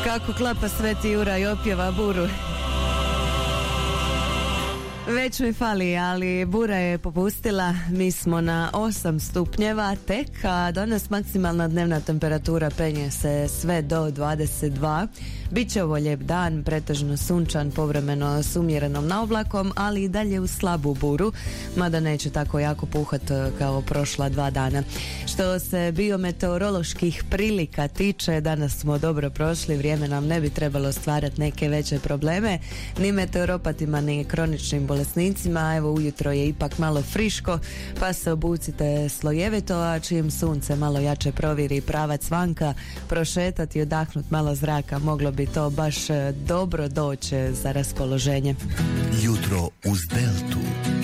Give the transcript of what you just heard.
Kako klapa Sveti Jura i opjeva buru. Već mi fali, ali bura je popustila. Mi smo na 8 stupnjeva tek, a danas maksimalna dnevna temperatura penje se sve do 22. Biće ovo lijep dan, pretežno sunčan, povremeno s umjerenom naoblakom, ali i dalje u slabu buru, mada neće tako jako puhat kao prošla 2 dana. Što se biometeoroloških prilika tiče, danas smo dobro prošli, vrijeme nam ne bi trebalo stvarati neke veće probleme, ni meteoropatima, ni kroničnim bolesnicima. Evo, ujutro je ipak malo friško, pa se obucite slojevito, a čim sunce malo jače proviri pravac vanka, prošetati i odahnut malo zraka, moglo bi to baš dobro doći za raspoloženje. Jutro uz Deltu.